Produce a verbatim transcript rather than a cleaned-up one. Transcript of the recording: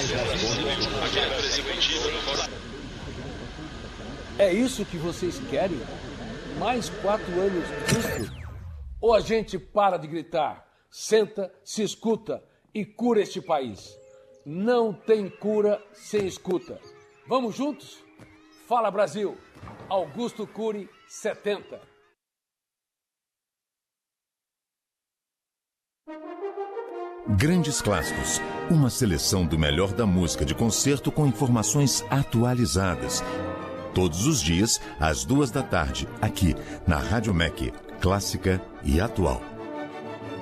É isso que vocês querem? Mais quatro anos disso? Ou a gente para de gritar, senta, se escuta e cura este país? Não tem cura sem escuta. Vamos juntos? Fala Brasil! Augusto Cury, setenta. Grandes clássicos. Uma seleção do melhor da música de concerto com informações atualizadas. Todos os dias, às duas da tarde, aqui na Rádio M E C, clássica e atual.